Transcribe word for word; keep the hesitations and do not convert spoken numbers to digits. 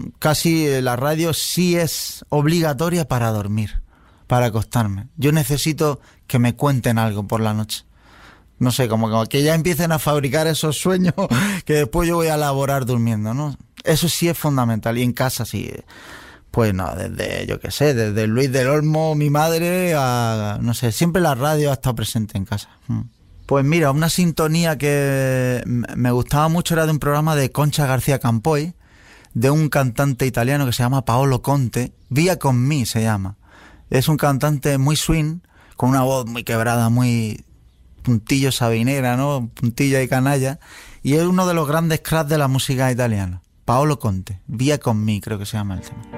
casi la radio sí es obligatoria para dormir, para acostarme. Yo necesito que me cuenten algo por la noche. No sé, como, como que ya empiecen a fabricar esos sueños que después yo voy a elaborar durmiendo, ¿no? Eso sí es fundamental. Y en casa sí, pues no, desde, yo qué sé, desde Luis del Olmo, mi madre, a, no sé, siempre la radio ha estado presente en casa. Pues mira, una sintonía que me gustaba mucho era de un programa de Concha García Campoy, de un cantante italiano que se llama Paolo Conte, Vía con mí se llama. Es un cantante muy swing, con una voz muy quebrada, muy puntillo sabinera, ¿no? Puntillo y canalla, y es uno de los grandes cracks de la música italiana. Paolo Conte, Vía con mí, creo que se llama el tema.